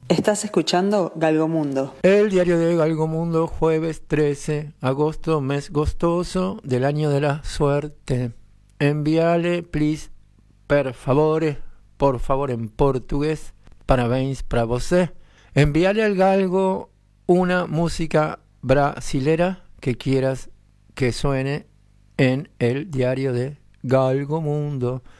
Estás escuchando Galgomundo. El diario de Galgomundo, jueves 13 agosto, mes gostoso del año de la suerte. Enviale, please, per favore, por favor en portugués, parabéns para você. Enviale al Galgo una música brasilera que quieras que suene en el diario de Galgomundo.